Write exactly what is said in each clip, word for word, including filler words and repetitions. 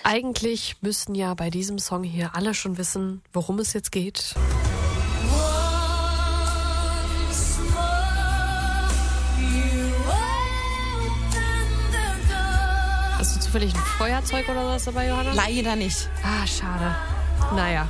Eigentlich müssten ja bei diesem Song hier alle schon wissen, worum es jetzt geht. Hast du zufällig ein Feuerzeug oder was dabei, Johanna? Leider nicht. Ah, schade. Naja.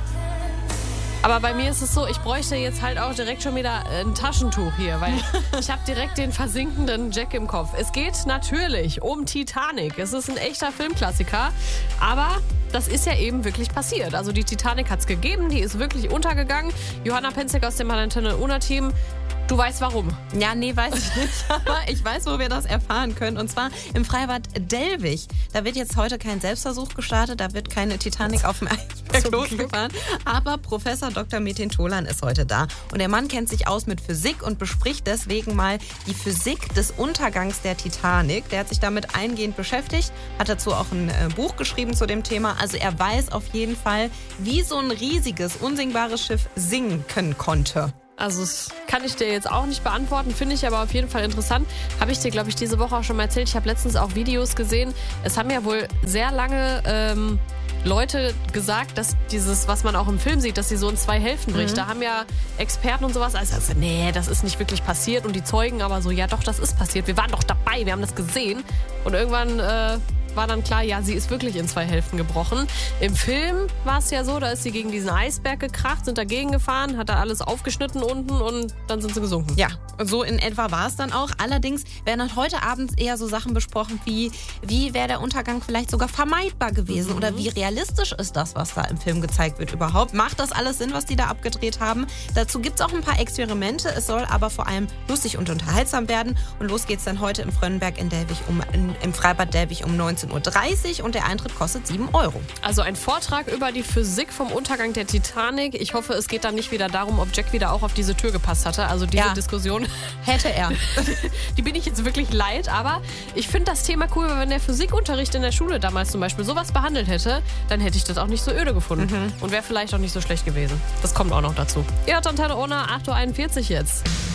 Aber bei mir ist es so, ich bräuchte jetzt halt auch direkt schon wieder ein Taschentuch hier, weil ich habe direkt den versinkenden Jack im Kopf. Es geht natürlich um Titanic. Es ist ein echter Filmklassiker, aber das ist ja eben wirklich passiert. Also die Titanic hat es gegeben, die ist wirklich untergegangen. Johanna Penzek aus dem Antenne Una-Team. Du weißt warum? Ja, nee, weiß ich nicht. Aber ich weiß, wo wir das erfahren können. Und zwar im Freibad Delwig. Da wird jetzt heute kein Selbstversuch gestartet. Da wird keine Titanic auf dem Eisberg losgefahren. Aber Professor Doktor Metin Tolan ist heute da. Und der Mann kennt sich aus mit Physik und bespricht deswegen mal die Physik des Untergangs der Titanic. Der hat sich damit eingehend beschäftigt. Hat dazu auch ein äh, Buch geschrieben zu dem Thema. Also er weiß auf jeden Fall, wie so ein riesiges, unsinkbares Schiff sinken konnte. Also das kann ich dir jetzt auch nicht beantworten, finde ich aber auf jeden Fall interessant. Habe ich dir, glaube ich, diese Woche auch schon mal erzählt. Ich habe letztens auch Videos gesehen. Es haben ja wohl sehr lange ähm, Leute gesagt, dass dieses, was man auch im Film sieht, dass sie so in zwei Hälften bricht. Mhm. Da haben ja Experten und sowas also, also nee, das ist nicht wirklich passiert. Und die Zeugen aber so, ja doch, das ist passiert. Wir waren doch dabei, wir haben das gesehen. Und irgendwann äh, war dann klar, ja, sie ist wirklich in zwei Hälften gebrochen. Im Film war es ja so, da ist sie gegen diesen Eisberg gekracht, sind dagegen gefahren, hat da alles aufgeschnitten unten und dann sind sie gesunken. Ja, so in etwa war es dann auch. Allerdings werden heute Abend eher so Sachen besprochen wie, wie wäre der Untergang vielleicht sogar vermeidbar gewesen mhm. oder wie realistisch ist das, was da im Film gezeigt wird überhaupt. Macht das alles Sinn, was die da abgedreht haben? Dazu gibt es auch ein paar Experimente. Es soll aber vor allem lustig und unterhaltsam werden. Und los geht's dann heute im Frönnenberg in Delwig um, in, im Freibad Delwig um neunzehn Uhr dreißig und der Eintritt kostet sieben Euro. Also ein Vortrag über die Physik vom Untergang der Titanic. Ich hoffe, es geht dann nicht wieder darum, ob Jack wieder auch auf diese Tür gepasst hatte. Also diese ja. Diskussion hätte er. Die bin ich jetzt wirklich leid, aber ich finde das Thema cool, weil wenn der Physikunterricht in der Schule damals zum Beispiel sowas behandelt hätte, dann hätte ich das auch nicht so öde gefunden mhm. und wäre vielleicht auch nicht so schlecht gewesen. Das kommt auch noch dazu. Ihr hört Antenne Una, acht Uhr einundvierzig jetzt.